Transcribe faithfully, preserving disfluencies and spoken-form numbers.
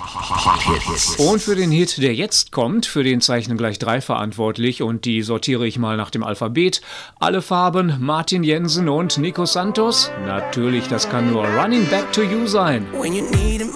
Und für den Hit, der jetzt kommt, für den zeichnen gleich drei verantwortlich und die sortiere ich mal nach dem Alphabet. Alle Farben, Martin Jensen und Nico Santos. Natürlich, das kann nur Running Back to You sein.